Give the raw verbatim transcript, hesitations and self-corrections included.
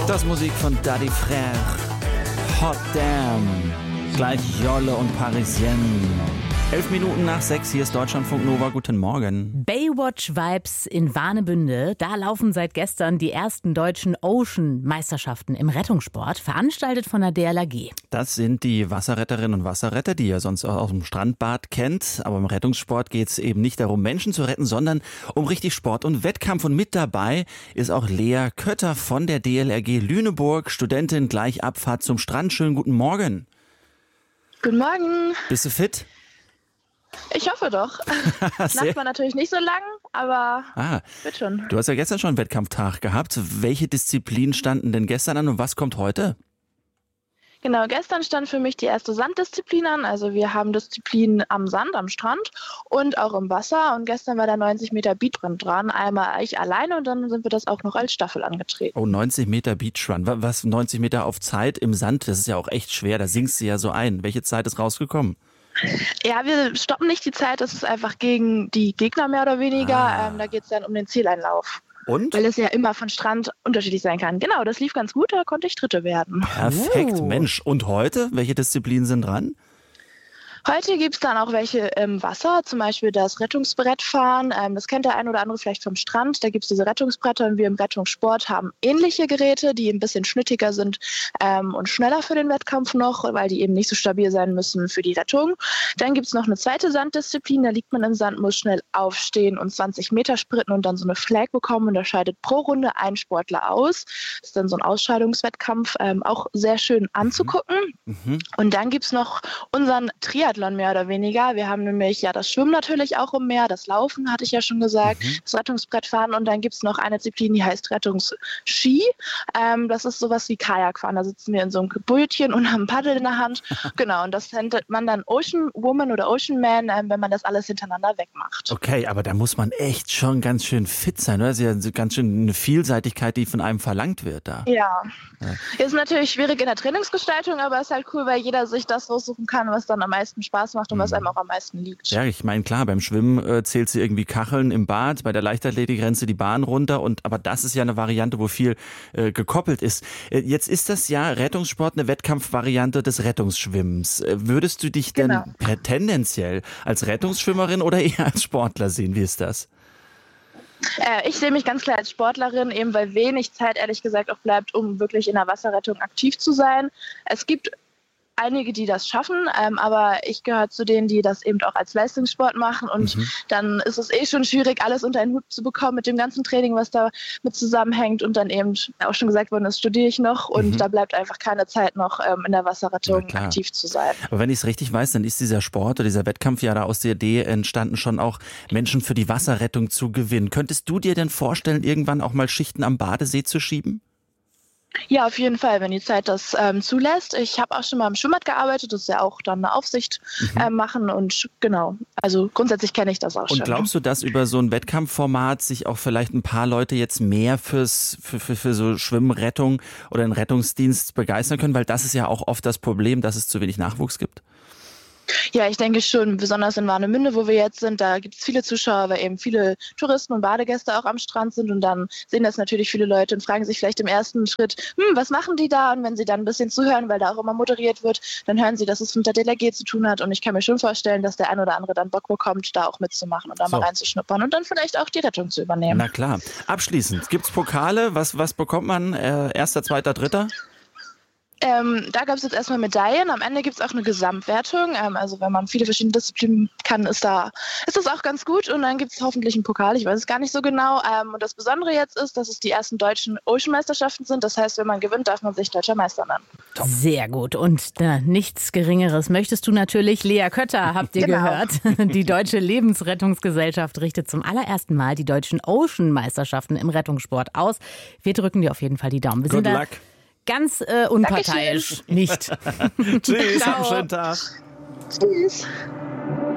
Das ist Musik von Daddy Frère. Hot Damn. Gleich Jolle und Parisienne. Elf Minuten nach sechs, hier ist Deutschlandfunk Nova. Guten Morgen. Baywatch-Vibes in Warnemünde. Da laufen seit gestern die ersten deutschen Ocean-Meisterschaften im Rettungssport, veranstaltet von der D L R G. Das sind die Wasserretterinnen und Wasserretter, die ihr sonst auch aus dem Strandbad kennt. Aber im Rettungssport geht es eben nicht darum, Menschen zu retten, sondern um richtig Sport und Wettkampf. Und mit dabei ist auch Lea Kötter von der D L R G Lüneburg, Studentin, gleich Abfahrt zum Strand. Schönen guten Morgen. Guten Morgen. Bist du fit? Ich hoffe doch. Nacht war natürlich nicht so lang, aber ah, wird schon. Du hast ja gestern schon einen Wettkampftag gehabt. Welche Disziplinen standen denn gestern an und was kommt heute? Genau, gestern stand für mich die erste Sanddisziplin an. Also wir haben Disziplinen am Sand, am Strand und auch im Wasser. Und gestern war der neunzig Meter Beachrun dran. Einmal ich alleine und dann sind wir das auch noch als Staffel angetreten. Oh, neunzig Meter Beachrun. Was, neunzig Meter auf Zeit im Sand? Das ist ja auch echt schwer. Da sinkst du ja so ein. Welche Zeit ist rausgekommen? Ja, wir stoppen nicht die Zeit. Das ist einfach gegen die Gegner mehr oder weniger. Ah. Ähm, da geht es dann um den Zieleinlauf. Und? Weil es ja immer von Strand unterschiedlich sein kann. Genau, das lief ganz gut, da konnte ich Dritte werden. Perfekt, Oh. Mensch. Und heute? Welche Disziplinen sind dran? Heute gibt es dann auch welche im Wasser, zum Beispiel das Rettungsbrettfahren. Ähm, das kennt der ein oder andere vielleicht vom Strand. Da gibt es diese Rettungsbretter und wir im Rettungssport haben ähnliche Geräte, die ein bisschen schnittiger sind ähm, und schneller für den Wettkampf noch, weil die eben nicht so stabil sein müssen für die Rettung. Dann gibt es noch eine zweite Sanddisziplin, da liegt man im Sand, muss schnell aufstehen und zwanzig Meter sprinten und dann so eine Flag bekommen und da scheidet pro Runde ein Sportler aus. Das ist dann so ein Ausscheidungswettkampf, ähm, auch sehr schön anzugucken. Mhm. Und dann gibt es noch unseren Triathlon mehr oder weniger. Wir haben nämlich ja das Schwimmen natürlich auch im Meer, das Laufen hatte ich ja schon gesagt, Mhm. das Rettungsbrettfahren und dann gibt es noch eine Disziplin, die heißt Rettungsski. Ähm, das ist sowas wie Kajakfahren. Da sitzen wir in so einem Bötchen und haben ein Paddel in der Hand. Genau, und das nennt man dann Ocean Woman oder Ocean Man, ähm, wenn man das alles hintereinander wegmacht. Okay, aber da muss man echt schon ganz schön fit sein, oder? Das ist ja so ganz schön eine Vielseitigkeit, die von einem verlangt wird da. Ja. Ja. Ist natürlich schwierig in der Trainingsgestaltung, aber ist halt cool, weil jeder sich das raussuchen kann, was dann am meisten Spaß macht und was einem auch am meisten liegt. Ja, ich meine, klar, beim Schwimmen äh, zählt sie irgendwie Kacheln im Bad, bei der Leichtathletik rennst du die Bahn runter, und aber das ist ja eine Variante, wo viel äh, gekoppelt ist. Äh, jetzt ist das ja Rettungssport eine Wettkampfvariante des Rettungsschwimmens. Äh, würdest du dich denn Genau. per- tendenziell als Rettungsschwimmerin oder eher als Sportler sehen? Wie ist das? Äh, ich sehe mich ganz klar als Sportlerin, eben weil wenig Zeit ehrlich gesagt auch bleibt, um wirklich in der Wasserrettung aktiv zu sein. Es gibt einige, die das schaffen, ähm, aber ich gehöre zu denen, die das eben auch als Leistungssport machen und Mhm. dann ist es eh schon schwierig, alles unter einen Hut zu bekommen mit dem ganzen Training, was da mit zusammenhängt und dann eben, auch schon gesagt worden ist, studiere ich noch und Mhm. da bleibt einfach keine Zeit noch ähm, in der Na Wasserrettung klar. aktiv zu sein. Aber wenn ich es richtig weiß, dann ist dieser Sport oder dieser Wettkampf ja da aus der Idee entstanden, schon auch Menschen für die Wasserrettung zu gewinnen. Könntest du dir denn vorstellen, irgendwann auch mal Schichten am Badesee zu schieben? Ja, auf jeden Fall, wenn die Zeit das ähm, zulässt. Ich habe auch schon mal im Schwimmbad gearbeitet, das ist ja auch dann eine Aufsicht äh, machen und genau, also grundsätzlich kenne ich das auch Und schon. glaubst du, dass über so ein Wettkampfformat sich auch vielleicht ein paar Leute jetzt mehr fürs, für, für, für so Schwimmrettung oder den Rettungsdienst begeistern können? Weil das ist ja auch oft das Problem, dass es zu wenig Nachwuchs gibt. Ja, ich denke schon, besonders in Warnemünde, wo wir jetzt sind, da gibt es viele Zuschauer, weil eben viele Touristen und Badegäste auch am Strand sind und dann sehen das natürlich viele Leute und fragen sich vielleicht im ersten Schritt, hm, was machen die da? Und wenn sie dann ein bisschen zuhören, weil da auch immer moderiert wird, dann hören sie, dass es mit der D L R G zu tun hat und ich kann mir schon vorstellen, dass der ein oder andere dann Bock bekommt, da auch mitzumachen und da So. mal reinzuschnuppern und dann vielleicht auch die Rettung zu übernehmen. Na klar. Abschließend, gibt's Pokale? Was, was bekommt man? Äh, erster, zweiter, dritter? Ähm, da gab es jetzt erstmal Medaillen. Am Ende gibt es auch eine Gesamtwertung. Ähm, also wenn man viele verschiedene Disziplinen kann, ist, da, ist das auch ganz gut. Und dann gibt es hoffentlich einen Pokal. Ich weiß es gar nicht so genau. Ähm, und das Besondere jetzt ist, dass es die ersten deutschen Ocean-Meisterschaften sind. Das heißt, wenn man gewinnt, darf man sich deutscher Meister nennen. Sehr gut. Und na, nichts Geringeres möchtest du natürlich. Lea Kötter, habt ihr Genau. gehört. Die Deutsche Lebensrettungsgesellschaft richtet zum allerersten Mal die deutschen Ocean-Meisterschaften im Rettungssport aus. Wir drücken dir auf jeden Fall die Daumen. Wir Good sind da luck. ganz äh, unparteiisch. Nicht. Tschüss, Ciao. einen schönen Tag. Tschüss.